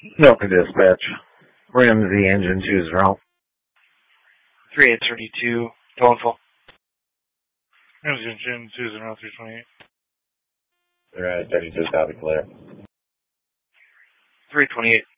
Milka Dispatch. Ramsey engine 20. 3832, towing full. Ramsey engine 20328. They're at 32 copy clear. 328.